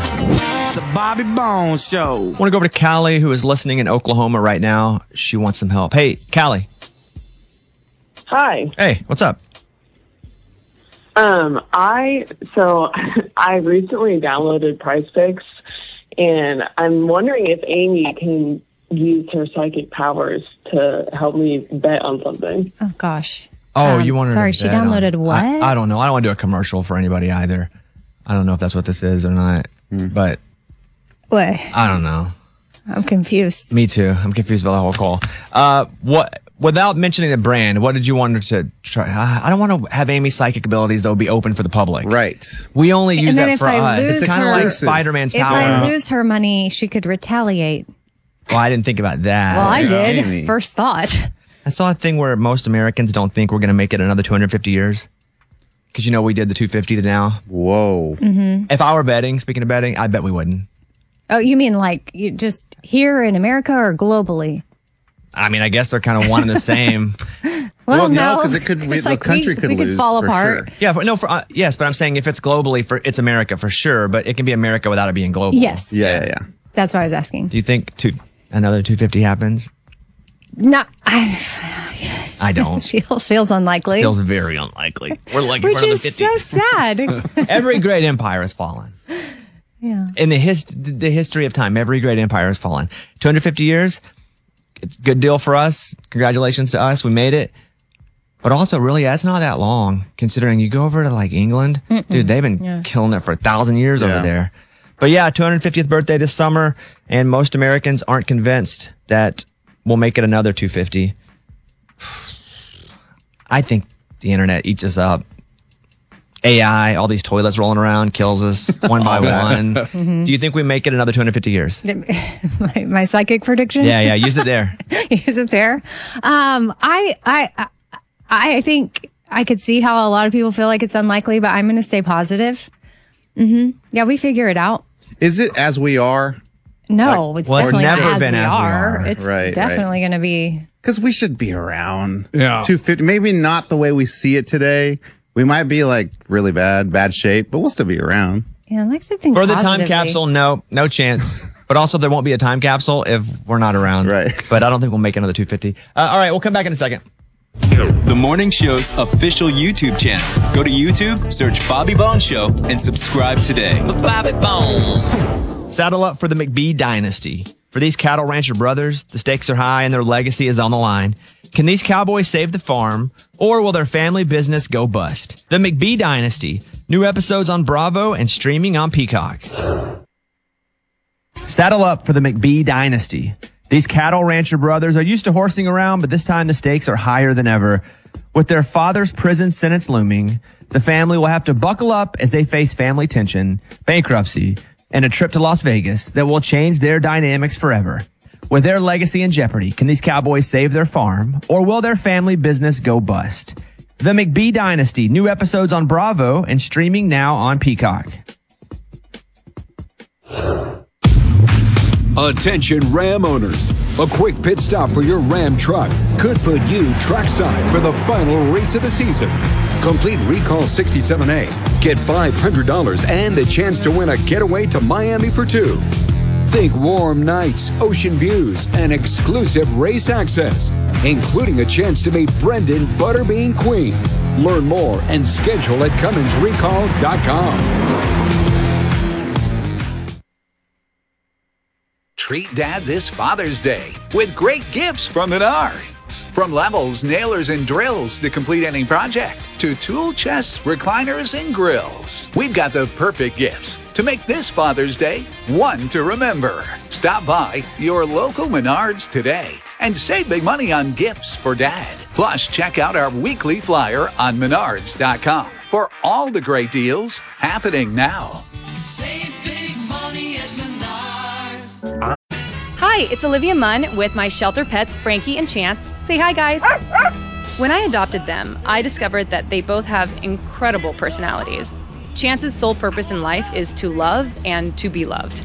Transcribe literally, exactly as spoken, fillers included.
The Bobby Bones Show. I want to go over to Callie, who is listening in Oklahoma right now. She wants some help. Hey, Callie. Hi. Hey, what's up? Um, I so I recently downloaded PrizePicks, and I'm wondering if Amy can use her psychic powers to help me bet on something. Oh gosh. Oh, Um, you wanted sorry, to she bet on- downloaded what? I, I don't know. I don't want to do a commercial for anybody either. I don't know if that's what this is or not, but What? I don't know. I'm confused. Me too. I'm confused about the whole call. Uh, what? Without mentioning the brand, what did you want her to try? I don't want to have Amy's psychic abilities that will be open for the public. Right. We only use And then that if for I us. lose It's kind of her- like Spider-Man's If power. I lose her money, she could retaliate. Well, I didn't think about that. Well, I yeah, did. Amy. First thought. I saw a thing where most Americans don't think we're going to make it another two hundred fifty years. Because, you know, we did the two hundred fifty to now. Whoa. Mm-hmm. If I were betting, speaking of betting, I bet we wouldn't. Oh, you mean like you just here in America or globally? I mean, I guess they're kind of one and the same. Well, Well, no, no, 'cause it could- we- It's the like country we, could we lose could fall for apart. sure. Yeah, but no, for uh, yes, but I'm saying if it's globally, for it's America for sure, but it can be America without it being global. Yes. Yeah, yeah, yeah. That's what I was asking. Do you think two, another two hundred fifty happens? No, I, I don't. feels feels unlikely. Feels very unlikely. We're lucky Which for another is fifty. so sad. Every great empire has fallen. Yeah. In the hist- the history of time, every great empire has fallen. two hundred fifty years, it's a good deal for us. Congratulations to us. We made it. But also, really, that's not that long, considering you go over to like England. Dude, they've been Yeah. killing it for a thousand years Yeah. over there. But yeah, two hundred fiftieth birthday this summer, and most Americans aren't convinced that we'll make it another two hundred fifty. I think the internet eats us up. A I, all these toilets rolling around, kills us one by one. Do you think we make it another two hundred fifty years? my, my psychic prediction. Yeah, yeah, use it there. Is it there? Um, I, I, I, I think I could see how a lot of people feel like it's unlikely, but I'm going to stay positive. Mm-hmm. Yeah, we figure it out. Is it as we are? No, it's well, it's definitely never not as, been we, as we are. are. It's Right, definitely going to be. Because we should be around. Yeah. two hundred fifty. Maybe not the way we see it today. We might be like really bad, bad shape, but we'll still be around. Yeah, I actually think For the time positively. capsule, no, no chance. But also, there won't be a time capsule if we're not around. Right. But I don't think we'll make another two hundred fifty. Uh, all right, we'll come back in a second. The Morning Show's official YouTube channel. Go to YouTube, search Bobby Bones Show, and subscribe today. Bobby Bones. Saddle up for the McBee dynasty. For these cattle rancher brothers, the stakes are high and their legacy is on the line. Can these cowboys save the farm, or will their family business go bust? The McBee dynasty. New episodes on Bravo and streaming on Peacock. Saddle up for the McBee dynasty. These cattle rancher brothers are used to horsing around, but this time the stakes are higher than ever. With their father's prison sentence looming, the family will have to buckle up as they face family tension, bankruptcy, and a trip to Las Vegas that will change their dynamics forever. With their legacy in jeopardy, can these cowboys save their farm, or will their family business go bust? The McBee Dynasty, new episodes on Bravo and streaming now on Peacock. Attention Ram owners. A quick pit stop for your Ram truck could put you trackside for the final race of the season. Complete Recall sixty-seven A. Get five hundred dollars and the chance to win a getaway to Miami for two. Think warm nights, ocean views, and exclusive race access, including a chance to meet Brendan Butterbean Queen. Learn more and schedule at Cummins Recall dot com. Treat Dad this Father's Day with great gifts from Menards. From levels, nailers, and drills to complete any project, to tool chests, recliners, and grills. We've got the perfect gifts to make this Father's Day one to remember. Stop by your local Menards today and save big money on gifts for Dad. Plus, check out our weekly flyer on Menards dot com for all the great deals happening now. Save big money at Menards. Hi, it's Olivia Munn with my shelter pets, Frankie and Chance. Say hi, guys. When I adopted them, I discovered that they both have incredible personalities. Chance's sole purpose in life is to love and to be loved.